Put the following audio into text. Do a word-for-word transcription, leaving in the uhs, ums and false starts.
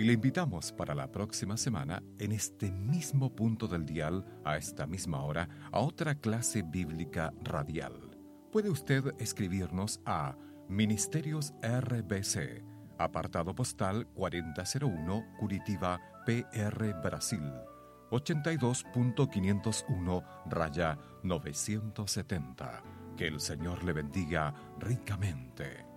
y le invitamos para la próxima semana, en este mismo punto del dial, a esta misma hora, a otra clase bíblica radial. Puede usted escribirnos a Ministerios R B C, apartado postal cuarenta cero uno, Curitiba, P R, Brasil, ochenta y dos punto quinientos uno, raya novecientos setenta. Que el Señor le bendiga ricamente.